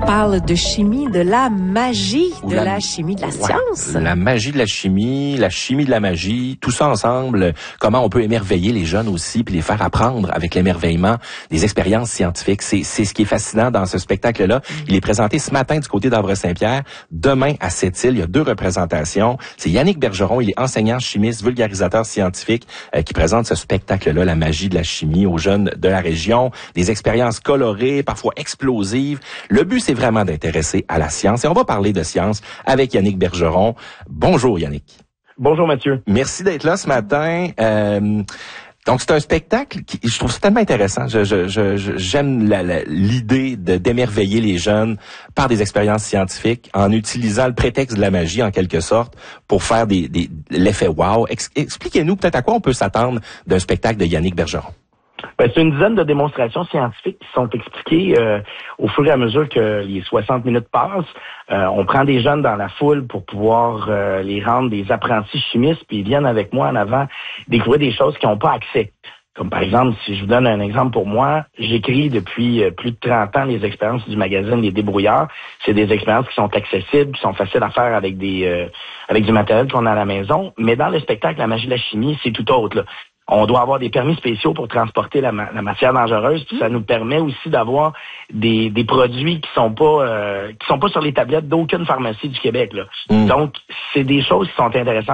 parle de chimie, de la magie, de la chimie de la science. La magie de la chimie de la magie, tout ça ensemble, comment on peut émerveiller les jeunes aussi, puis les faire apprendre avec l'émerveillement des expériences scientifiques. C'est ce qui est fascinant dans ce spectacle-là. Il est présenté ce matin du côté d'Havre-Saint-Pierre. Demain, à Sept-Îles, il y a 2 représentations. C'est Yannick Bergeron, il est enseignant chimiste, vulgarisateur scientifique, qui présente ce spectacle-là, la magie de la chimie aux jeunes de la région. Des expériences colorées, parfois explosives. Le but, c'est vraiment d'intéresser à la science. Et on va parler de science avec Yannick Bergeron. Bonjour Yannick. Bonjour Mathieu. Merci d'être là ce matin. Donc c'est un spectacle qui, je trouve ça tellement intéressant. J'aime l'idée d'émerveiller les jeunes par des expériences scientifiques en utilisant le prétexte de la magie en quelque sorte pour faire l'effet wow. Expliquez-nous peut-être à quoi on peut s'attendre d'un spectacle de Yannick Bergeron. C'est une dizaine de démonstrations scientifiques qui sont expliquées au fur et à mesure que les 60 minutes passent. On prend des jeunes dans la foule pour pouvoir les rendre des apprentis chimistes, puis ils viennent avec moi en avant découvrir des choses qu'ils n'ont pas accès. Comme par exemple, si je vous donne un exemple pour moi, j'écris depuis plus de 30 ans les expériences du magazine Les Débrouillards. C'est des expériences qui sont accessibles, qui sont faciles à faire avec avec du matériel qu'on a à la maison. Mais dans le spectacle La magie de la chimie, c'est tout autre, là. On doit avoir des permis spéciaux pour transporter la matière dangereuse, puis ça nous permet aussi d'avoir des produits qui sont pas sur les tablettes d'aucune pharmacie du Québec, là. Donc, c'est des choses qui sont intéressantes.